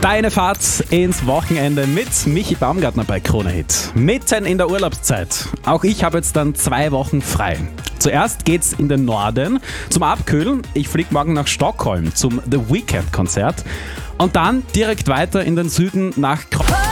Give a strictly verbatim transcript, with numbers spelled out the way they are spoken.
Deine Fahrt ins Wochenende mit Michi Baumgartner bei Krone Hit. Mitten in der Urlaubszeit. Auch ich habe jetzt dann zwei Wochen frei. Zuerst geht's in den Norden zum Abkühlen. Ich fliege morgen nach Stockholm zum The Weeknd Konzert. Und dann direkt weiter in den Süden nach Kroatien.